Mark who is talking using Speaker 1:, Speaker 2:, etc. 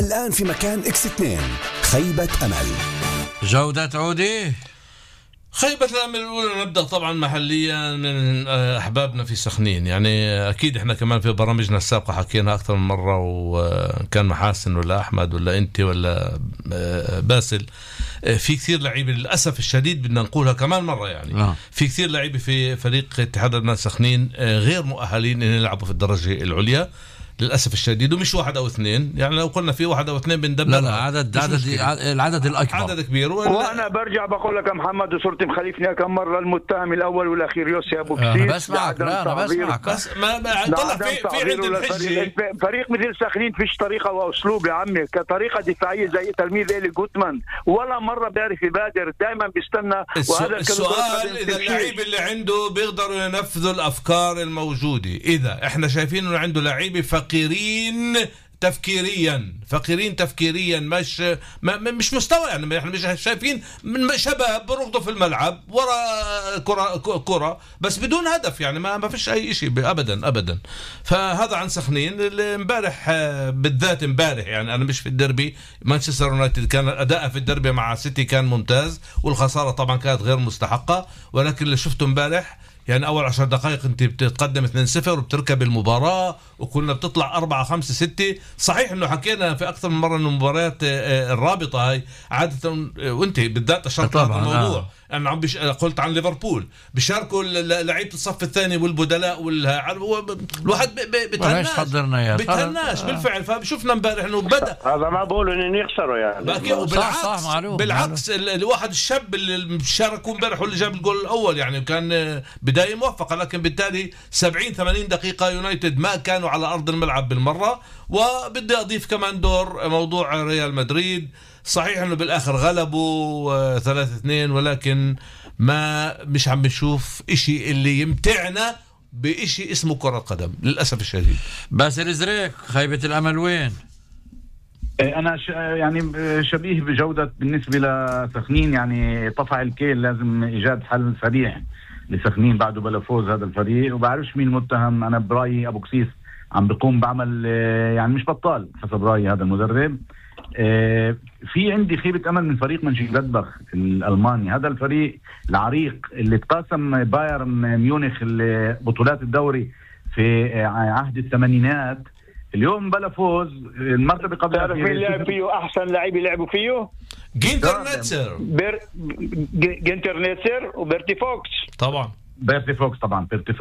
Speaker 1: الآن في مكان إكس 2 خيبة أمل.
Speaker 2: جودة عودي.
Speaker 3: خيبة الأمل الأولى نبدأ طبعا محليا من أحبابنا في سخنين. يعني أكيد إحنا كمان في برامجنا السابقة حكينا أكثر من مرة، وكان محاسن ولا أحمد ولا أنت ولا باسل، في كثير لعيبة للأسف الشديد بدنا نقولها كمان مرة. يعني في كثير لعيبة في فريق اتحاد أبناء سخنين غير مؤهلين إن يلعبوا في الدرجة العليا للأسف الشديد، ومش واحد أو اثنين. يعني لو قلنا في واحد أو اثنين بندبر.
Speaker 2: لا العدد الأكبر،
Speaker 3: عدد كبير.
Speaker 4: وأنا برجع بقول لك يا محمد، وصرت مخالفني كم مرة، المتهم الأول والأخير يوسف أبو كسيس.
Speaker 2: أنا بسمعك. أنا بسمعك.
Speaker 3: بس ما طلع في عند الحجة.
Speaker 4: فريق مثل سخنين فيش طريقة وأسلوب يا عمي، كطريقة دفاعية زي تلميذ إيلي جوتمان ولا مرة بيعرف يبادر، دائما بيستنى. وهذا
Speaker 3: السؤال إذا اللعيب اللي عنده بيقدروا ينفذوا الأفكار الموجودة. إذا إحنا شايفين إنه عنده لعيبة فقيرين تفكيريا مش مستوى. يعني احنا مش شايفين من شباب بركضوا في الملعب ورا كرة بس بدون هدف. يعني ما فيش اي شيء ابدا. فهذا عن سخنين. امبارح بالذات امبارح، يعني انا مش في الدربي، مانشستر يونايتد كان اداءه في الدربي مع سيتي كان ممتاز، والخسارة طبعا كانت غير مستحقة. ولكن اللي شفته امبارح، يعني أول 10 دقائق أنت بتتقدم 2-0 وبتركب المباراة، وكنا بتطلع 4-5-6. صحيح أنه حكينا في أكثر من مرة أنه مباريات الرابطة هاي عادة، وأنت بالذات أشرت على الموضوع. أنا قلت عن ليفربول بيشاركوا لعيبة الصف الثاني والبدلاء الواحد بتهناش بالفعل. فشوفنا امبارح انه بدا
Speaker 4: هذا ما بقولوا ان يخسروا يعني.
Speaker 3: بالعكس الواحد الشاب اللي شاركوا امبارح واللي جاب الجول الاول يعني كان بدايه موفقه، لكن بالتالي 70-80 دقيقه يونايتد ما كانوا على ارض الملعب بالمره. وبدي اضيف كمان دور موضوع ريال مدريد. صحيح انه بالاخر غلبوا 3-2، ولكن مش عم بنشوف اشي اللي يمتعنا باشي اسمه كرة قدم للاسف الشديد.
Speaker 2: باسل زريك، خيبة الامل وين؟
Speaker 5: انا يعني شبيه بجودة بالنسبة لسخنين. يعني طفع الكيل، لازم ايجاد حل سريع لسخنين بعده بلا فوز هذا الفريق. وبعرفش مين متهم. انا برايي ابو كسيس عم بيقوم بعمل يعني مش بطال حسب رايي هذا المدرب. في عندي خيبة أمل من فريق منشنجلادباخ الألماني. هذا الفريق العريق اللي تقاسم بايرن ميونخ بطولات الدوري في عهد الثمانينات، اليوم بلا فوز. المرتبة قبل
Speaker 4: تعرف مين لعب فيه أحسن لاعب يلعبوا فيه؟
Speaker 3: جينتر نيتسر
Speaker 4: وبيرتي فوكس
Speaker 3: طبعا.
Speaker 5: بيرتي فوكس طبعا.